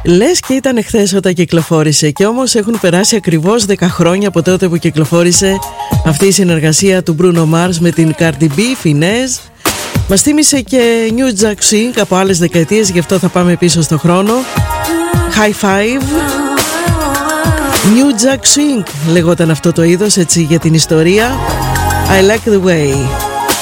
Λες και ήταν χθες όταν κυκλοφόρησε, και όμως έχουν περάσει ακριβώς 10 χρόνια από τότε που κυκλοφόρησε αυτή η συνεργασία του Bruno Mars με την Cardi B, Finesse. Μας θύμισε και New Jack Swing από άλλες δεκαετίες, γι' αυτό θα πάμε πίσω στο χρόνο. High Five, New Jack Swing λεγόταν αυτό το είδος, έτσι, για την ιστορία. I like the way.